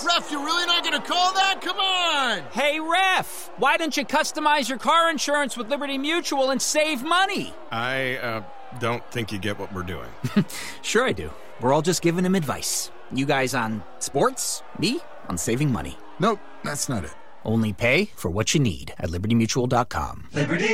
Ref, you're really not going to call that? Come on! Hey, Ref, why don't you customize your car insurance with Liberty Mutual and save money? I don't think you get what we're doing. Sure I do. We're all just giving him advice. You guys on sports, me on saving money. Nope, that's not it. Only pay for what you need at libertymutual.com. Liberty